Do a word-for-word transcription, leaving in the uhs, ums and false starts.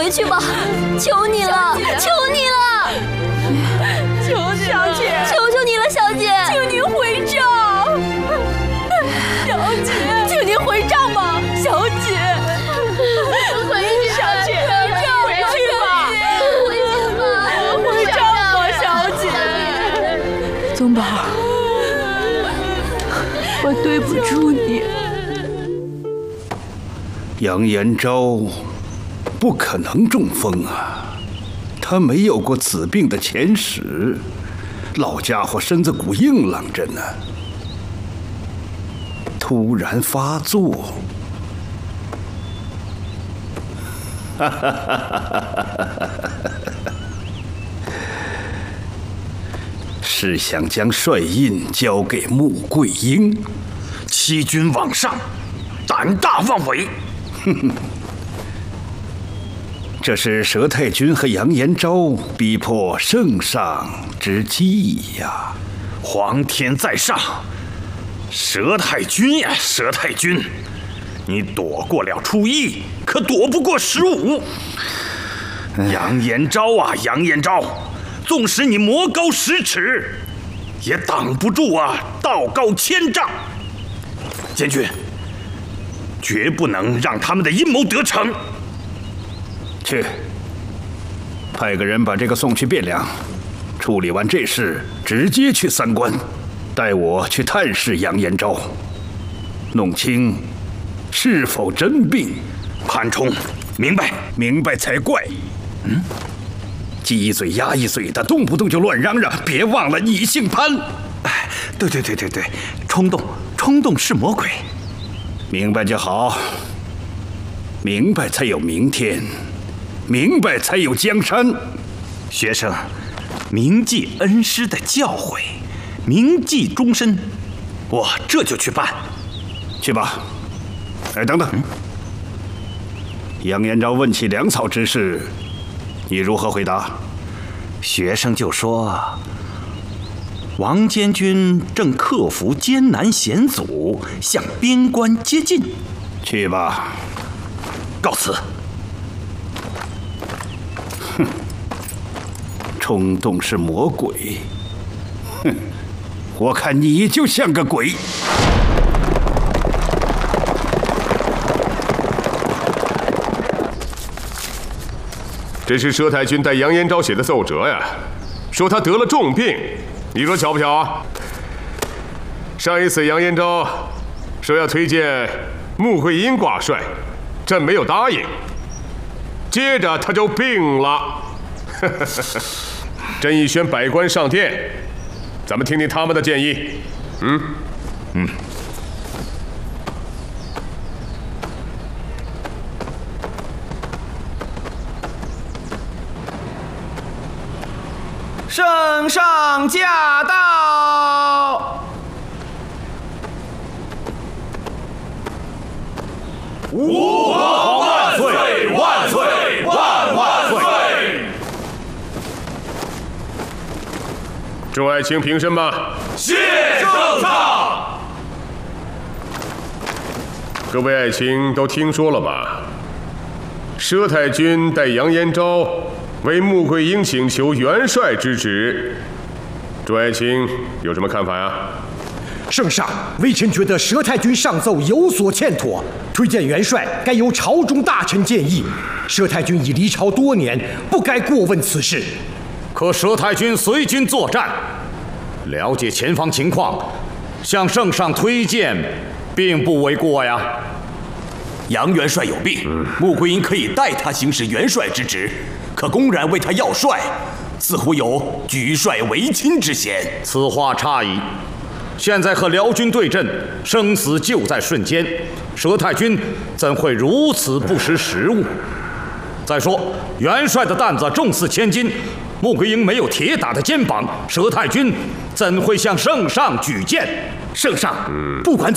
回去吧，求你了，求你了， 求你，小姐， 求求你了，小姐， 请您回帐，小姐，请您回帐吧，小姐， 回去， 小姐，回去吧， 回去吧， 回帐吧，小姐。 宗宝，我对不住你。 杨延昭不可能中风啊，他没有过此病的前史，老家伙身子骨硬朗着呢，突然发作，哈哈哈哈哈！是想将帅印交给穆桂英， 欺君罔上，胆大妄为。哼哼， 这是佘太君和杨延昭逼迫圣上之计呀！ 皇天在上，佘太君呀，佘太君，你躲过了初一，可躲不过十五。杨延昭啊，杨延昭，纵使你魔高十尺，也挡不住啊道高千丈。监军，绝不能让他们的阴谋得逞。 去，派个人把这个送去汴梁，处理完这事，直接去三关，带我去探视杨延昭，弄清是否真病。 潘冲，明白， 明白才怪。嗯，鸡一嘴鸭一嘴的，动不动就乱嚷嚷。别忘了，你姓潘。 哎，对对对对对，冲动，冲动是魔鬼。 明白就好，明白才有明天，明白才有江山。 学生，铭记恩师的教诲，铭记终身。我这就去办。 去吧。哎，等等。嗯、杨延昭问起粮草之事，你如何回答？ 学生就说，王监军正克服艰难险阻，向边关接近。 去吧。 告辞。 哼，冲动是魔鬼。哼，我看你就像个鬼。 这是佘太君带杨延昭写的奏折呀，说他得了重病，你说巧不巧啊？上一次杨延昭说要推荐穆桂英挂帅，朕没有答应，接着他就病了。朕已宣百官上殿，咱们听听他们的建议。嗯嗯。 圣上驾到！ 吾皇万岁万岁万万岁！ 众爱卿平身吧。 谢圣上。 各位爱卿都听说了吧？佘太君带杨延昭为穆桂英请求元帅之职，诸爱卿有什么看法呀？ 圣上，微臣觉得佘太君上奏有所欠妥，推荐元帅该由朝中大臣建议。佘太君已离朝多年，不该过问此事。 可佘太君随军作战，了解前方情况，向圣上推荐，并不为过呀。 杨元帅有病，嗯、穆桂英可以代他行使元帅之职。可公然为他要帅，似乎有举帅为亲之嫌。 此话差矣。现在和辽军对阵，生死就在瞬间，佘太君怎会如此不识时务？再说，元帅的担子重似千斤，穆桂英没有铁打的肩膀，佘太君怎会向圣上举荐？ 圣上，嗯、不管